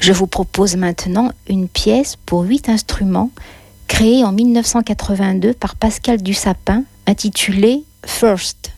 Je vous propose maintenant une pièce pour 8 instruments créée en 1982 par Pascal Dussapin, intitulée First.